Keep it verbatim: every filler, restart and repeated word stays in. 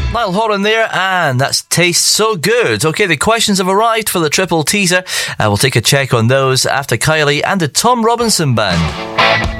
Niall Horan there, and that's Tastes So Good. Okay, the questions have arrived for the triple teaser. Uh, we'll take a check on those after Kylie and the Tom Robinson Band.